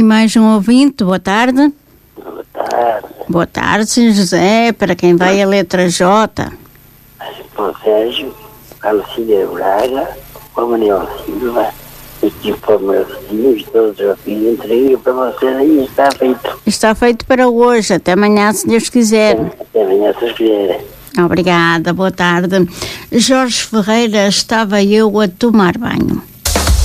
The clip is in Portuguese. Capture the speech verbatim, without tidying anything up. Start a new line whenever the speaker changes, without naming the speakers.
E mais um ouvinte, boa tarde.
Boa tarde.
Boa tarde, senhor José, para quem vai a letra J.
Para o Sérgio, para a Lucília Braga, para o Manuel Silva, e para os meus filhos, todos os filhos, entreguei para vocês aí, está feito.
Está feito para hoje, até amanhã, se Deus quiser.
Até amanhã, se Deus quiser.
Obrigada, boa tarde. Jorge Ferreira, estava eu a tomar banho.